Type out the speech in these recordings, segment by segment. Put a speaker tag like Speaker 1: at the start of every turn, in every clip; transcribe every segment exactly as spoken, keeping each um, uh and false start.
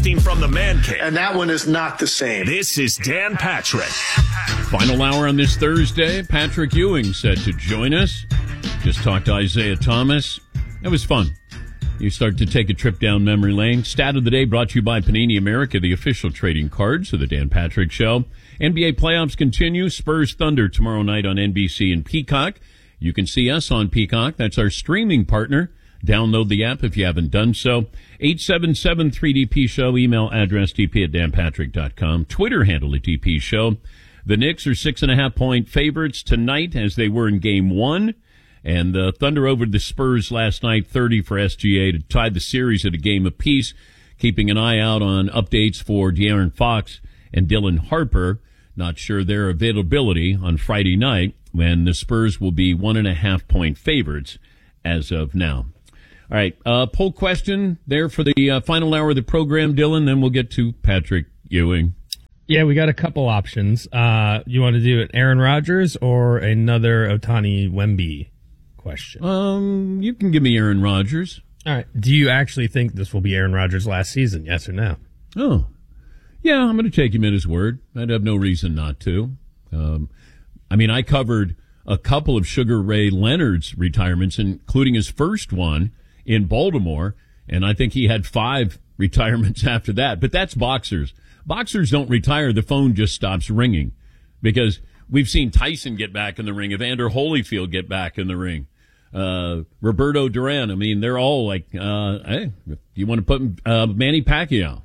Speaker 1: Broadcasting from the Man Cave.
Speaker 2: And that one is not the same.
Speaker 1: This is Dan Patrick.
Speaker 3: Final hour on this Thursday. Patrick Ewing said to join us. Just talked to Isaiah Thomas. It was fun. You start to take a trip down memory lane. Stat of the day brought to you by Panini America, the official trading cards of the Dan Patrick Show. N B A playoffs continue. Spurs Thunder tomorrow night on N B C and Peacock. You can see us on Peacock. That's our streaming partner. Download the app if you haven't done so. eight seven seven three D P Show. Email address d p at dan patrick dot com. Twitter handle at D P Show. The Knicks are six and a half point favorites tonight as they were in game one. And the Thunder over the Spurs last night, thirty for S G A to tie the series at a game apiece. Keeping an eye out on updates for De'Aaron Fox and Dylan Harper. Not sure their availability on Friday night when the Spurs will be one and a half point favorites as of now. All right, uh, poll question there for the uh, final hour of the program, Dylan. Then we'll get to Patrick Ewing.
Speaker 4: Yeah, we got a couple options. Uh, you want to do an Aaron Rodgers or another Otani Wemby question?
Speaker 3: Um, you can give me Aaron Rodgers.
Speaker 4: All right. Do you actually think this will be Aaron Rodgers' last season? Yes or no?
Speaker 3: Oh, yeah, I'm going to take him at his word. I'd have no reason not to. Um, I mean, I covered a couple of Sugar Ray Leonard's retirements, including his first one in Baltimore, and I think he had five retirements after that. But that's boxers. Boxers don't retire. The phone just stops ringing because we've seen Tyson get back in the ring, Evander Holyfield get back in the ring, uh, Roberto Duran. I mean, they're all like, uh, hey, you want to put uh, Manny Pacquiao,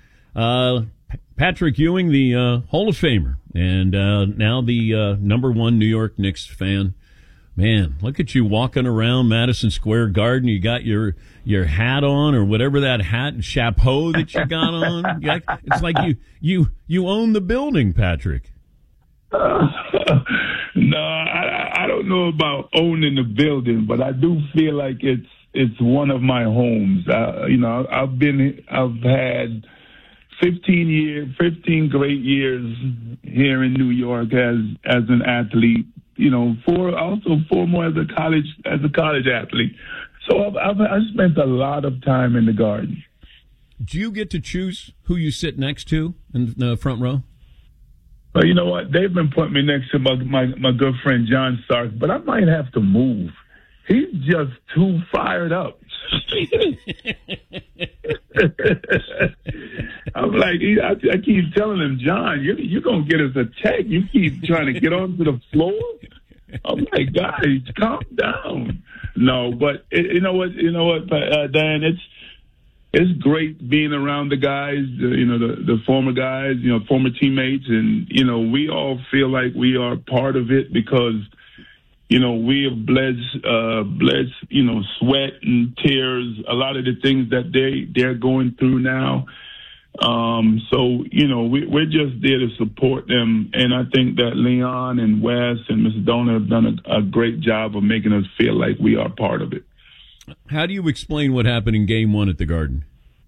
Speaker 3: uh, Patrick Ewing, the uh, Hall of Famer, and uh, now the uh, number one New York Knicks fan. Man, look at you walking around Madison Square Garden. You got your your hat on, or whatever that hat and chapeau that you got on. It's like you you you own the building, Patrick.
Speaker 5: Uh, no, I, I don't know about owning the building, but I do feel like it's it's one of my homes. Uh, you know, I've been I've had fifteen years, fifteen great years here in New York as as an athlete. You know, four also four more as a college as a college athlete. So I've, I've I spent a lot of time in the Garden.
Speaker 3: Do you get to choose who you sit next to in the front row?
Speaker 5: Well, you know what? They've been putting me next to my my, my good friend John Stark, but I might have to move. He's just too fired up. I'm like, I, I keep telling him, John, you, you're going to get us a check. You keep trying to get onto the floor. I'm like, guys, calm down. No, but it, you know what, you know what, uh, Dan, it's it's great being around the guys, uh, you know, the, the former guys, you know, former teammates, and you know, we all feel like we are part of it because. You know, we have bled, uh, bled, you know, sweat and tears, a lot of the things that they, they're going through now. Um, so, you know, we, we're just there to support them. And I think that Leon and Wes and Mister Donor have done a, a great job of making us feel like we are part of it.
Speaker 3: How do you explain what happened in game one at the Garden?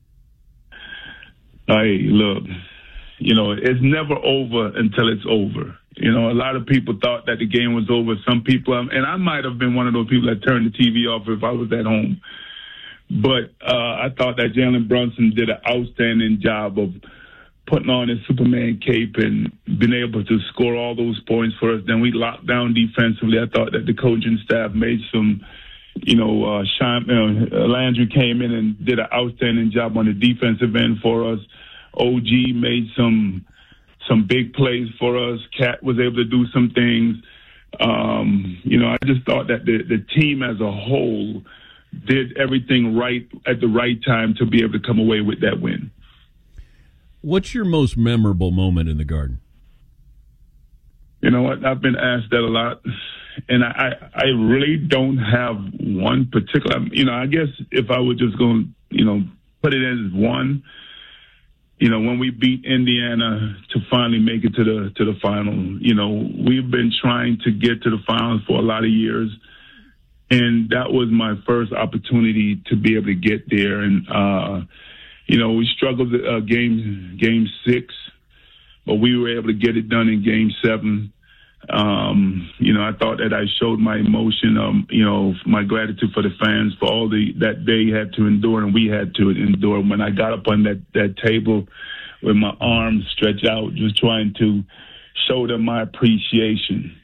Speaker 5: Hey, look, you know, it's never over until it's over. You know, a lot of people thought that the game was over. Some people, and I might have been one of those people that turned the T V off if I was at home. But uh, I thought that Jalen Brunson did an outstanding job of putting on his Superman cape and being able to score all those points for us. Then we locked down defensively. I thought that the coaching staff made some, you know, uh, shine, uh, Landry came in and did an outstanding job on the defensive end for us. O G made some some big plays for us. Cat was able to do some things. Um, you know, I just thought that the, the team as a whole did everything right at the right time to be able to come away with that win.
Speaker 3: What's your most memorable moment in the Garden?
Speaker 5: You know what? I've been asked that a lot, and I, I, I really don't have one particular. You know, I guess if I was just going to, you know, put it as one, you know, when we beat Indiana to finally make it to the to the final, you know, we've been trying to get to the finals for a lot of years, and that was my first opportunity to be able to get there. And uh, you know, we struggled uh, game game six, but we were able to get it done in game seven. Um, you know, I thought that I showed my emotion, um, you know, my gratitude for the fans for all the that they had to endure and we had to endure. When I got up on that, that table with my arms stretched out, just trying to show them my appreciation.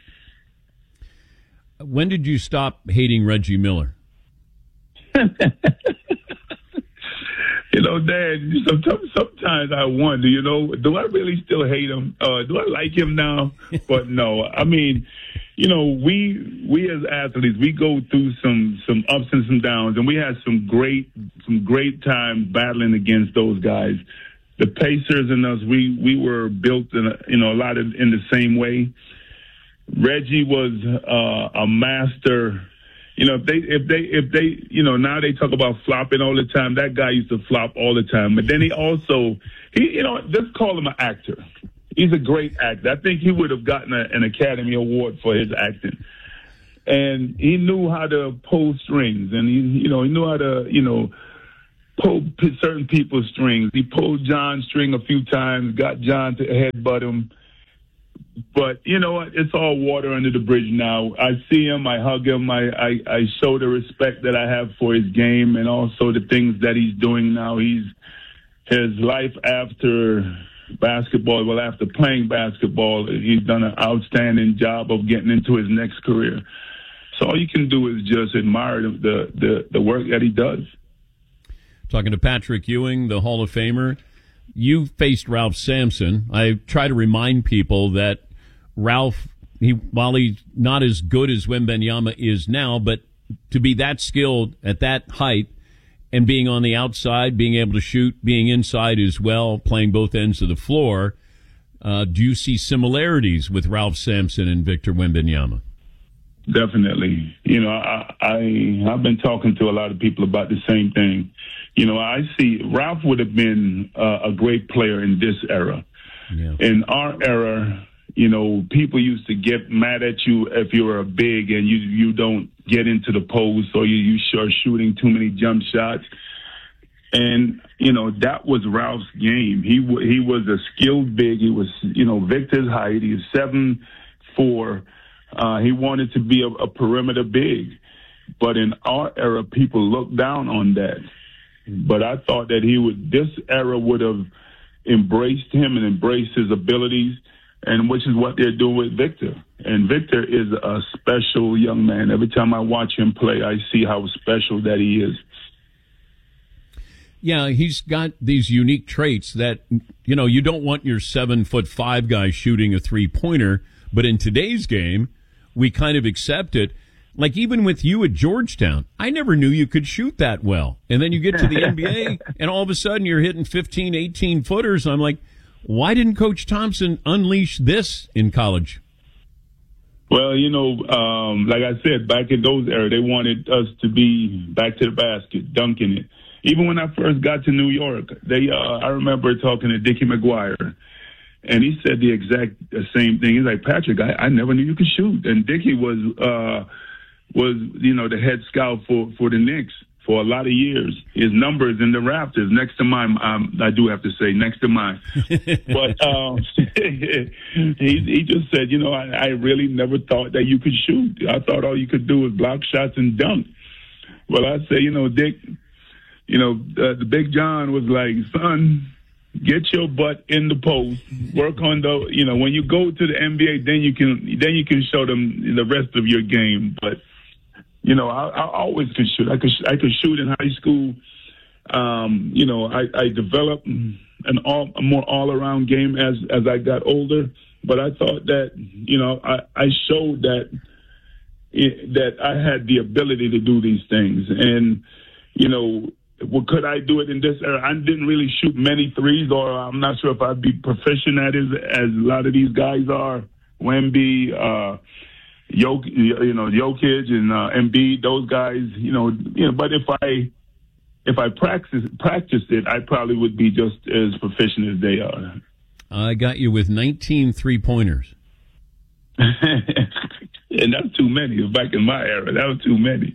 Speaker 3: When did you stop hating Reggie Miller?
Speaker 5: You know, Dad, sometimes, sometimes I wonder, you know, do I really still hate him? Uh, do I like him now? But no, I mean, you know, we we as athletes, we go through some some ups and some downs, and we had some great some great times battling against those guys. The Pacers and us, we we were built in a, you know a lot of in the same way. Reggie was uh, a master. You know, if they, if they, if they, you know, now they talk about flopping all the time. That guy used to flop all the time. But then he also, he, you know, just call him an actor. He's a great actor. I think he would have gotten a, an Academy Award for his acting. And he knew how to pull strings, and he, you know, he knew how to, you know, pull certain people's strings. He pulled John's string a few times, got John to headbutt him. But, you know, it's all water under the bridge now. I see him, I hug him, I, I, I show the respect that I have for his game and also the things that he's doing now. He's his life after basketball, well, after playing basketball, he's done an outstanding job of getting into his next career. So all you can do is just admire the, the, the work that he does.
Speaker 3: Talking to Patrick Ewing, the Hall of Famer. You faced Ralph Sampson. I try to remind people that Ralph, he, while he's not as good as Wembanyama is now, but to be that skilled at that height and being on the outside, being able to shoot, being inside as well, playing both ends of the floor, uh, do you see similarities with Ralph Sampson and Victor Wembanyama?
Speaker 5: Definitely. You know, I, I, I've been talking to a lot of people about the same thing. You know, I see Ralph would have been uh, a great player in this era. Yeah. In our era, you know, people used to get mad at you if you were a big and you you don't get into the post or you, you are shooting too many jump shots. And, you know, that was Ralph's game. He he was a skilled big. He was, you know, Victor's height. He was seven four. Uh, he wanted to be a, a perimeter big. But in our era, people looked down on that. But I thought that he would, this era would have embraced him and embraced his abilities, and which is what they're doing with Victor. And Victor is a special young man. Every time I watch him play, I see how special that he is.
Speaker 3: Yeah, he's got these unique traits that, you know, you don't want your seven foot five guy shooting a three pointer, but in today's game, we kind of accept it. Like even with you at Georgetown, I never knew you could shoot that well. And then you get to the N B A and all of a sudden you're hitting fifteen, eighteen footers. I'm like, why didn't Coach Thompson unleash this in college?
Speaker 5: Well, you know, um, like I said, back in those eras, they wanted us to be back to the basket, dunking it. Even when I first got to New York, they uh, I remember talking to Dickie McGuire. And he said the exact same thing. He's like, Patrick, I, I never knew you could shoot. And Dickie was, uh, was you know, the head scout for, for the Knicks for a lot of years. His numbers in the rafters, next to mine, um, I do have to say, next to mine. But um, he, he just said, you know, I, I really never thought that you could shoot. I thought all you could do was block shots and dunk. Well, I say, you know, Dick, you know, uh, the Big John was like, son, get your butt in the post. Work on the, you know, when you go to the N B A, then you can, then you can show them the rest of your game. But you know, I, I always could shoot. I could, I could shoot in high school. Um, you know, I, I developed an all, a more all-around game as as I got older. But I thought that, you know, I, I showed that it, that I had the ability to do these things, and you know. Well, could I do it in this era? I didn't really shoot many threes, or I'm not sure if I'd be proficient at it as a lot of these guys are. Wemby, uh, Jok, you know, Jokic and uh, Embiid, those guys, you know, you know. But if I if I practice practiced it, I probably would be just as proficient as they are.
Speaker 3: I got you with nineteen three-pointers.
Speaker 5: And that's too many. Back in my era, that was too many.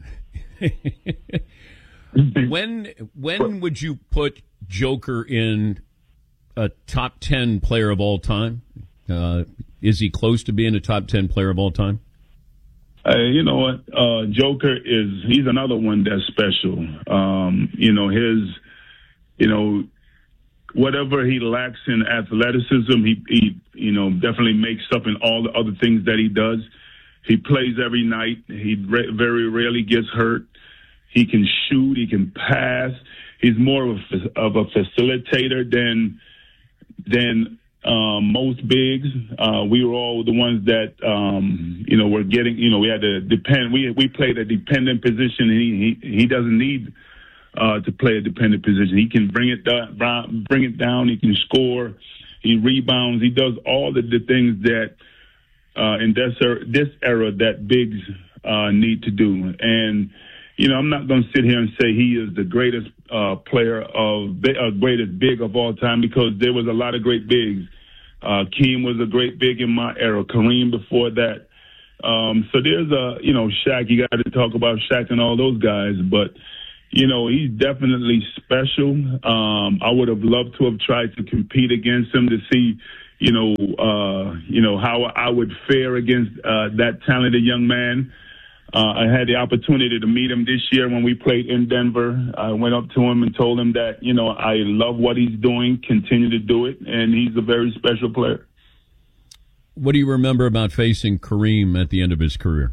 Speaker 3: When when would you put Joker in a top ten player of all time? Uh, Is he close to being a top ten player of all time?
Speaker 5: Uh, you know what? Uh, Joker is, he's another one that's special. Um, you know, his, you know, whatever he lacks in athleticism, he, he, you know, definitely makes up in all the other things that he does. He plays every night. He re- very rarely gets hurt. He can shoot. He can pass. He's more of a, of a facilitator than, than, Um, most bigs. Uh, we were all the ones that, um, you know, were getting, you know, we had to depend, we, we played a dependent position. And he, he, he doesn't need, uh, to play a dependent position. He can bring it down, bring it down. He can score. He rebounds. He does all the, the things that, uh, in this era, this era that bigs, uh, need to do. And, you know, I'm not going to sit here and say he is the greatest, uh, player of, uh, greatest big of all time, because there was a lot of great bigs. Uh, Keem was a great big in my era. Kareem before that. Um, so there's a, you know, Shaq, you got to talk about Shaq and all those guys, but, you know, he's definitely special. Um, I would have loved to have tried to compete against him to see, you know, uh, you know, how I would fare against, uh, that talented young man. Uh, I had the opportunity to meet him this year when we played in Denver. I went up to him and told him that, you know, I love what he's doing, continue to do it, and he's a very special player.
Speaker 3: What do you remember about facing Kareem at the end of his career?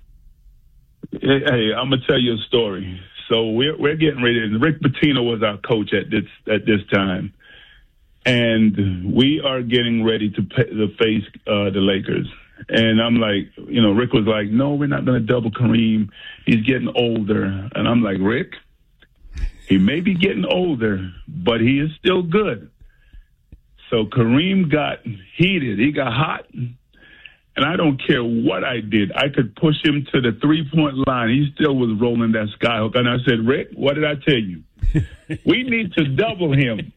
Speaker 5: Hey, hey I'm going to tell you a story. So we're, we're getting ready. And Rick Pitino was our coach at this, at this time. And we are getting ready to, pay, to face uh, the Lakers. And I'm like, you know, Rick was like, no, we're not going to double Kareem. He's getting older. And I'm like, Rick, he may be getting older, but he is still good. So Kareem got heated. He got hot. And I don't care what I did. I could push him to the three-point line. He still was rolling that skyhook. And I said, Rick, what did I tell you? We need to double him.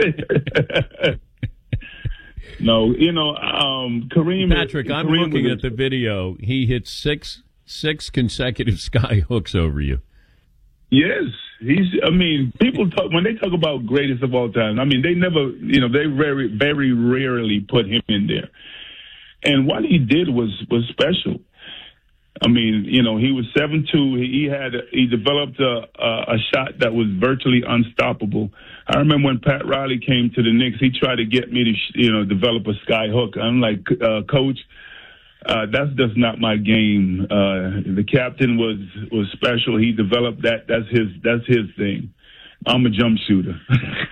Speaker 5: No, you know, um, Kareem.
Speaker 3: Patrick,
Speaker 5: Kareem
Speaker 3: I'm looking
Speaker 5: was,
Speaker 3: at the video. He hit six six consecutive sky hooks over you.
Speaker 5: Yes, he's. I mean, people talk when they talk about greatest of all time. I mean, they never, you know, they very very rarely put him in there. And what he did was was special. I mean, you know, he was seven two. He had he developed a, a a shot that was virtually unstoppable. I remember when Pat Riley came to the Knicks, he tried to get me to, you know, develop a sky hook. I'm like, uh, Coach, uh, that's just not my game. Uh, the captain was was special. He developed that. That's his. That's his thing. I'm a jump shooter.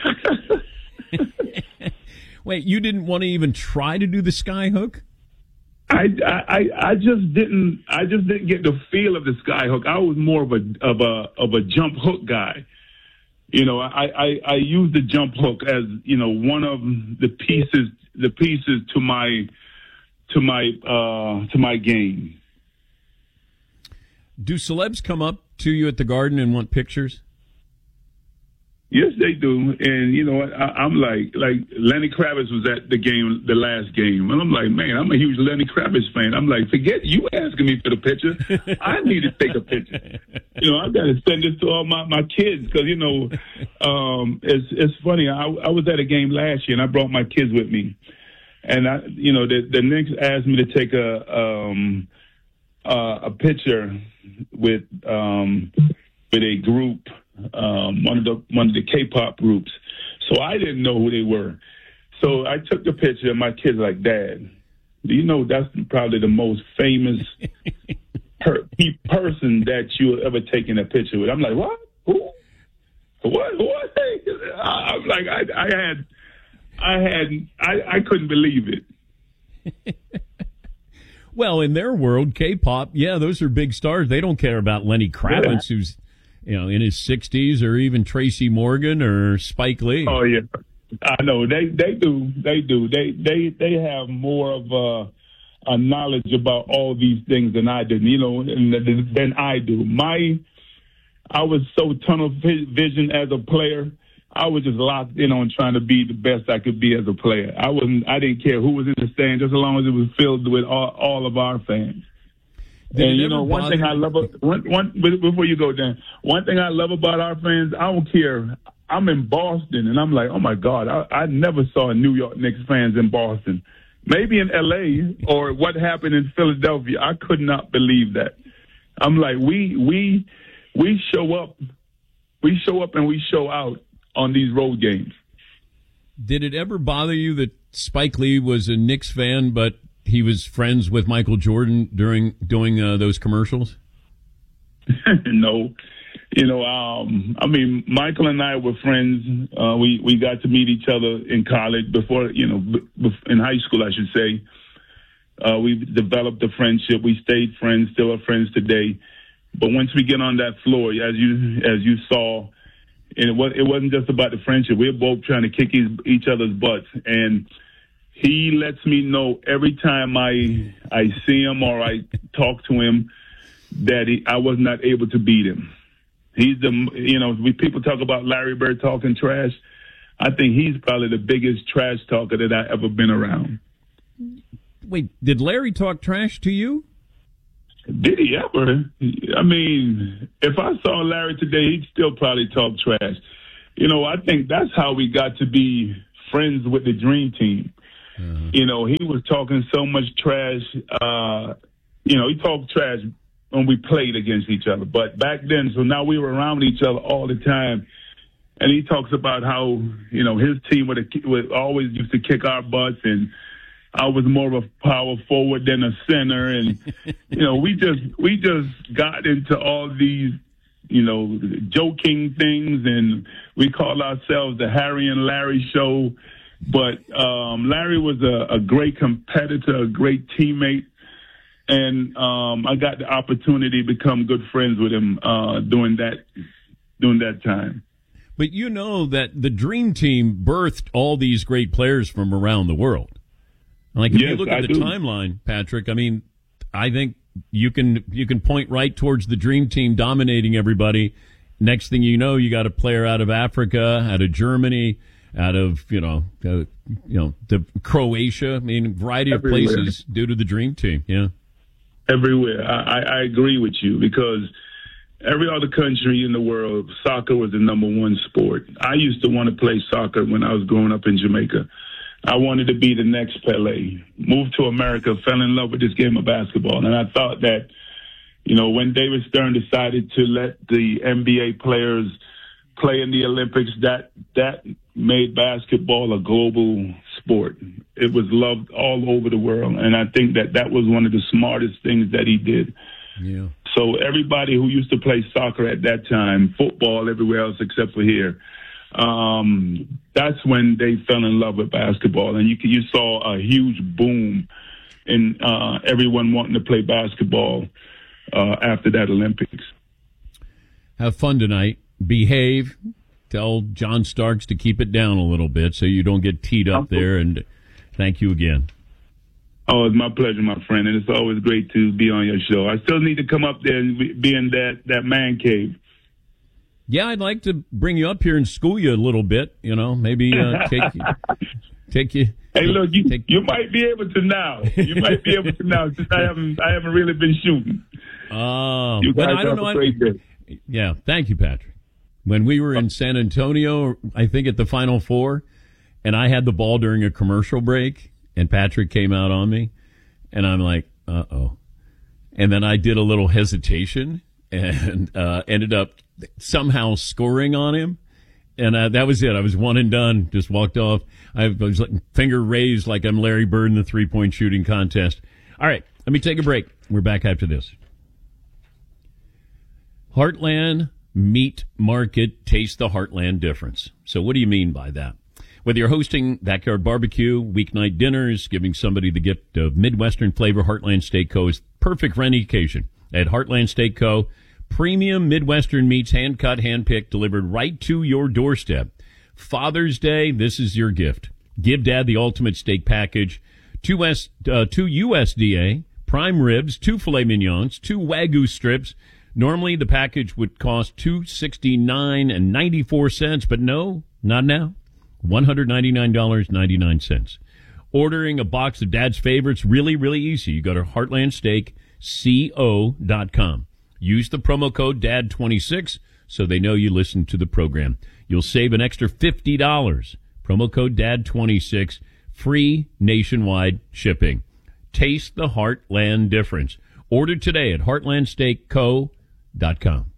Speaker 3: Wait, you didn't want to even try to do the sky hook?
Speaker 5: I, I I just didn't I just didn't get the feel of the sky hook. I was more of a of a of a jump hook guy. You know, I, I, I use the jump hook as, you know, one of the pieces the pieces to my to my uh, to my game.
Speaker 3: Do celebs come up to you at the Garden and want pictures?
Speaker 5: Yes, they do. And, you know what, I, I'm like, like Lenny Kravitz was at the game, the last game. And I'm like, man, I'm a huge Lenny Kravitz fan. I'm like, forget you asking me for the picture. I need to take a picture. You know, I've got to send this to all my, my kids because, you know, um, it's, it's funny. I, I was at a game last year and I brought my kids with me. And, I, you know, the, the Knicks asked me to take a, um, uh, a picture with, um, with a group. Um, one of the one of the K-pop groups. So I didn't know who they were. So I took the picture, and my kids were like, Dad, do you know that's probably the most famous per- person that you ever taken a picture with? I'm like, what? Who? What? What? I'm like, I, I had, I had, I, I couldn't believe it.
Speaker 3: Well, in their world, K-pop, yeah, those are big stars. They don't care about Lenny Kravitz, yeah. who's you know, in his sixties, or even Tracy Morgan or Spike Lee.
Speaker 5: Oh yeah, I know they they do they do they they they have more of a, a knowledge about all these things than I do. You know, than I do. My I was so tunnel vision as a player. I was just locked in on trying to be the best I could be as a player. I wasn't. I didn't care who was in the stand, just as long as it was filled with all, all of our fans.
Speaker 3: Did
Speaker 5: and you know, one
Speaker 3: bother-
Speaker 5: thing I love one, one before you go down, one thing I love about our fans, I don't care. I'm in Boston, and I'm like, oh my God, I, I never saw New York Knicks fans in Boston. maybe in L A or what happened in Philadelphia. I could not believe that. I'm like, we we we show up, we show up and we show out on these road games.
Speaker 3: Did it ever bother you that Spike Lee was a Knicks fan, but he was friends with Michael Jordan during doing uh, those commercials?
Speaker 5: No. You know, um, I mean, Michael and I were friends. Uh, we, we got to meet each other in college before, you know, b- b- in high school, I should say. Uh, we developed a friendship. We stayed friends, still are friends today. But once we get on that floor, as you as you saw, and it, was, it wasn't just about the friendship. We were both trying to kick each, each other's butts. And he lets me know every time I I see him or I talk to him that he, I was not able to beat him. He's the, you know, we people talk about Larry Bird talking trash. I think he's probably the biggest trash talker that I ever been around.
Speaker 3: Wait, did Larry talk trash to you?
Speaker 5: Did he ever? I mean, if I saw Larry today, he'd still probably talk trash. You know, I think that's how we got to be friends with the Dream Team. Uh-huh. You know, he was talking so much trash. Uh, you know, he talked trash when we played against each other. But back then, so now we were around each other all the time. And he talks about how, you know, his team would, would always used to kick our butts, and I was more of a power forward than a center. And, you know, we just we just got into all these, you know, joking things, and we call ourselves the Harry and Larry Show. But um, Larry was a, a great competitor, a great teammate. And um, I got the opportunity to become good friends with him uh, during that during that time.
Speaker 3: But you know that the Dream Team birthed all these great players from around the world. Like if
Speaker 5: yes,
Speaker 3: you look at
Speaker 5: I
Speaker 3: the
Speaker 5: do.
Speaker 3: timeline, Patrick, I mean, I think you can you can point right towards the Dream Team dominating everybody. Next thing you know, you got a player out of Africa, out of Germany, out of you know, uh, you know, the Croatia. I mean, a variety of
Speaker 5: Everywhere.
Speaker 3: places due to the Dream Team. Yeah.
Speaker 5: Everywhere. I, I agree with you, because every other country in the world, soccer was the number one sport. I used to want to play soccer when I was growing up in Jamaica. I wanted to be the next Pelé. Moved to America, fell in love with this game of basketball. And I thought that, you know, when David Stern decided to let the N B A players play in the Olympics, that that made basketball a global sport. It was loved all over the world, and I think that that was one of the smartest things that he did.
Speaker 3: Yeah.
Speaker 5: So everybody who used to play soccer at that time, football everywhere else except for here, um, that's when they fell in love with basketball, and you you saw a huge boom in uh, everyone wanting to play basketball uh, after that Olympics.
Speaker 3: Have fun tonight. Behave. Tell John Starks to keep it down a little bit so you don't get teed up there. And thank you again.
Speaker 5: Oh, it's my pleasure, my friend, and it's always great to be on your show. I still need to come up there and be in that, that man cave.
Speaker 3: Yeah, I'd like to bring you up here and school you a little bit. You know, maybe uh, take you, take you.
Speaker 5: Hey, look, you
Speaker 3: take,
Speaker 5: you might be able to now. You might be able to now since I haven't I haven't really been shooting.
Speaker 3: Oh,
Speaker 5: you guys
Speaker 3: I don't
Speaker 5: have
Speaker 3: know.
Speaker 5: a great day.
Speaker 3: Yeah, thank you, Patrick. When we were in San Antonio, I think at the Final Four, and I had the ball during a commercial break, and Patrick came out on me, and I'm like, uh-oh. And then I did a little hesitation and uh, ended up somehow scoring on him, and uh, that was it. I was one and done, just walked off. I was like, finger raised like I'm Larry Bird in the three-point shooting contest. All right, let me take a break. We're back after this. Heartland Meat Market, taste the Heartland difference. So what do you mean by that? Whether you're hosting backyard barbecue, weeknight dinners, giving somebody the gift of Midwestern flavor, Heartland Steak Co. is perfect for any occasion. At Heartland Steak Co., premium Midwestern meats, hand-cut, hand-picked, delivered right to your doorstep. Father's Day, this is your gift. Give Dad the ultimate steak package. Two, S, uh, two U S D A, prime ribs, two filet mignons, two Wagyu strips. Normally, the package would cost two hundred sixty-nine dollars and ninety-four cents, but no, not now. one hundred ninety-nine dollars and ninety-nine cents. Ordering a box of Dad's favorites, really, really easy. You go to heartland steak co dot com. Use the promo code D A D twenty-six so they know you listen to the program. You'll save an extra fifty dollars. Promo code D A D twenty-six, free nationwide shipping. Taste the Heartland difference. Order today at heartland steak co dot com.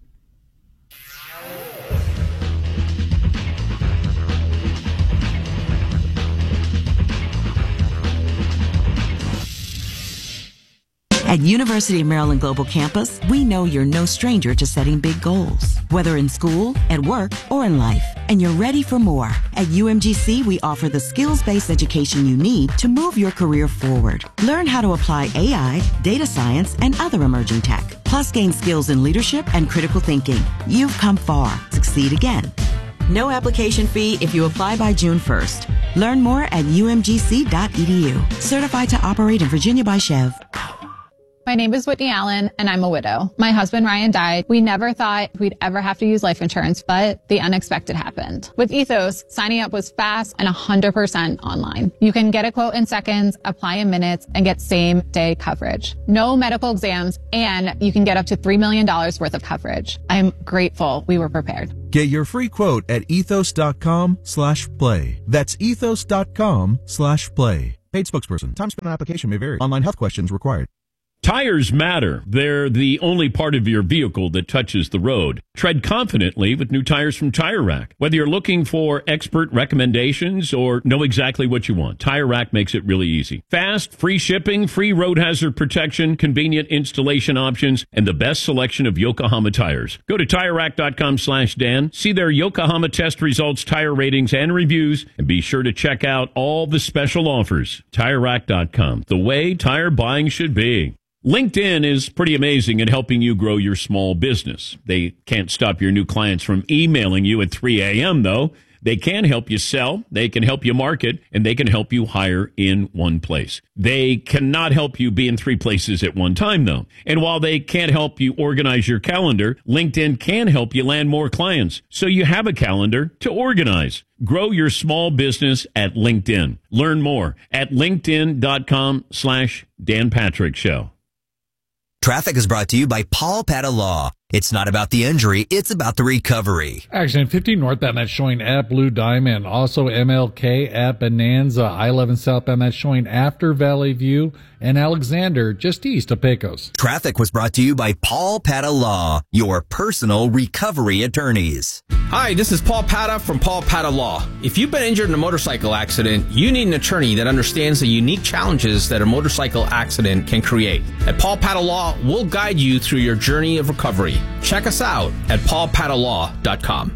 Speaker 2: At University of Maryland Global Campus, we know you're no stranger to setting big goals, whether in school, at work, or in life, and you're ready for more. At U M G C, we offer the skills-based education you need to move your career forward. Learn how to apply A I, data science, and other emerging tech, plus gain skills in leadership and critical thinking. You've come far. Succeed again. No application fee if you apply by June first. Learn more at U M G C dot E D U. Certified to operate in Virginia by Chev.
Speaker 6: My name is Whitney Allen, and I'm a widow. My husband, Ryan, died. We never thought we'd ever have to use life insurance, but the unexpected happened. With Ethos, signing up was fast and one hundred percent online. You can get a quote in seconds, apply in minutes, and get same-day coverage. No medical exams, and you can get up to three million dollars worth of coverage. I'm grateful we were prepared.
Speaker 7: Get your free quote at ethos.com slash play. That's ethos.com slash play. Paid spokesperson. Time spent on application may vary. Online health questions required.
Speaker 3: Tires matter. They're the only part of your vehicle that touches the road. Tread confidently with new tires from Tire Rack. Whether you're looking for expert recommendations or know exactly what you want, Tire Rack makes it really easy. Fast, free shipping, free road hazard protection, convenient installation options, and the best selection of Yokohama tires. Go to tire rack dot com slash Dan, see their Yokohama test results, tire ratings, and reviews, and be sure to check out all the special offers. tire rack dot com, the way tire buying should be. LinkedIn is pretty amazing at helping you grow your small business. They can't stop your new clients from emailing you at three a.m., though. They can help you sell, they can help you market, and they can help you hire in one place. They cannot help you be in three places at one time, though. And while they can't help you organize your calendar, LinkedIn can help you land more clients, so you have a calendar to organize. Grow your small business at LinkedIn. Learn more at linkedin.com slash Dan Patrick Show.
Speaker 8: Traffic is brought to you by Paul Pata Law. It's not about the injury, it's about the recovery.
Speaker 9: Accident fifteen north, that match showing at Blue Diamond. Also M L K at Bonanza. I eleven south, that match showing after Valley View. And Alexander, just east of Pecos.
Speaker 8: Traffic was brought to you by Paul Pata Law, your personal recovery attorneys.
Speaker 10: Hi, this is Paul Pata from Paul Pata Law. If you've been injured in a motorcycle accident, you need an attorney that understands the unique challenges that a motorcycle accident can create. At Paul Pata Law, we'll guide you through your journey of recovery. Check us out at paul pata law dot com.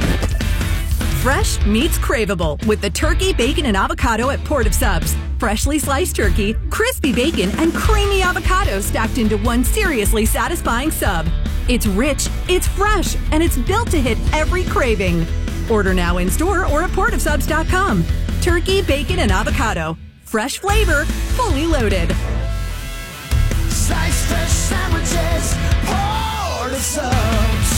Speaker 11: Fresh meets craveable with the turkey, bacon, and avocado at Port of Subs. Freshly sliced turkey, crispy bacon, and creamy avocado stacked into one seriously satisfying sub. It's rich, it's fresh, and it's built to hit every craving. Order now in store or at port of subs dot com. Turkey, bacon, and avocado. Fresh flavor, fully loaded.
Speaker 12: Slice fresh sandwiches, Port of Subs.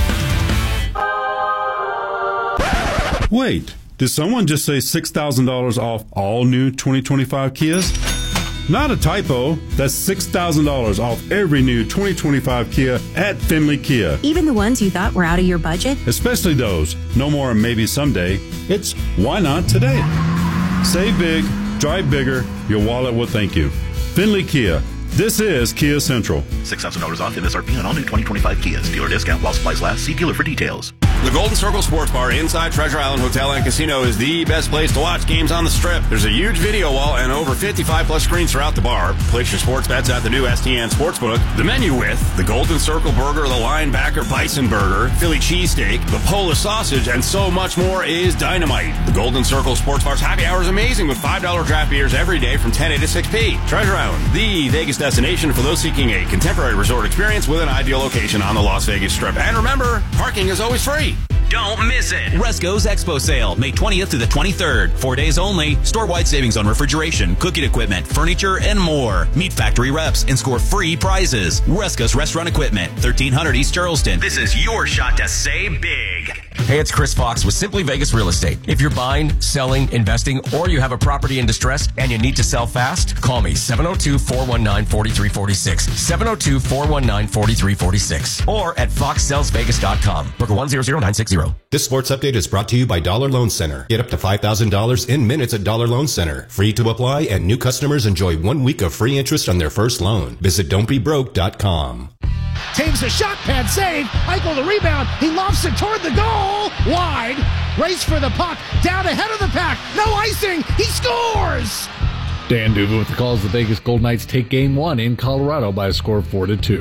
Speaker 13: Wait, did someone just say six thousand dollars off all new twenty twenty-five Kias? Not a typo. That's six thousand dollars off every new twenty twenty-five Kia at Finley Kia.
Speaker 14: Even the ones you thought were out of your budget?
Speaker 13: Especially those. No more maybe someday. It's why not today? Save big, drive bigger, your wallet will thank you. Finley Kia. This is Kia Central.
Speaker 15: six thousand dollars off M S R P on all new twenty twenty-five Kias. Dealer discount while supplies last. See dealer for details.
Speaker 16: The Golden Circle Sports Bar inside Treasure Island Hotel and Casino is the best place to watch games on the Strip. There's a huge video wall and over fifty-five plus screens throughout the bar. Place your sports bets at the new S T N Sportsbook. The menu with the Golden Circle Burger, the Linebacker Bison Burger, Philly Cheesesteak, the Polish Sausage, and so much more is dynamite. The Golden Circle Sports Bar's happy hour is amazing with five dollar draft beers every day from ten a to six p. Treasure Island, the Vegas destination for those seeking a contemporary resort experience with an ideal location on the Las Vegas Strip. And remember, parking is always free.
Speaker 17: Don't miss it. Resco's Expo Sale, May twentieth to the twenty-third. Four days only. Store-wide savings on refrigeration, cooking equipment, furniture, and more. Meet factory reps and score free prizes. Resco's Restaurant Equipment, thirteen hundred East Charleston. This is your shot to save big.
Speaker 18: Hey, it's Chris Fox with Simply Vegas Real Estate. If you're buying, selling, investing, or you have a property in distress and you need to sell fast, call me seven oh two, four one nine, four three four six, seven oh two, four one nine, four three four six, or at fox sells vegas dot com. Broker one zero zero nine six zero.
Speaker 19: This sports update is brought to you by Dollar Loan Center. Get up to five thousand dollars in minutes at Dollar Loan Center. Free to apply, and new customers enjoy one week of free interest on their first loan. Visit don't be broke dot com.
Speaker 20: Taves a shot pad save. Eichel the rebound. He lofts it toward the goal. Wide. Race for the puck. Down ahead of the pack. No icing. He scores.
Speaker 9: Dan Duva with the calls. The Vegas Golden Knights take game one in Colorado by a score of four to two.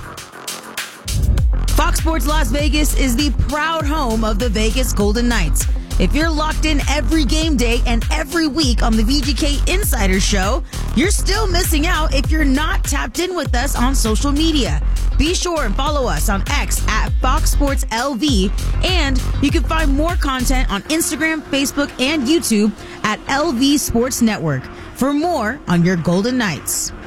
Speaker 21: Fox Sports Las Vegas is the proud home of the Vegas Golden Knights. If you're locked in every game day and every week on the V G K Insider Show, you're still missing out if you're not tapped in with us on social media. Be sure and follow us on X at Fox Sports L V, and you can find more content on Instagram, Facebook, and YouTube at L V Sports Network for more on your Golden Knights.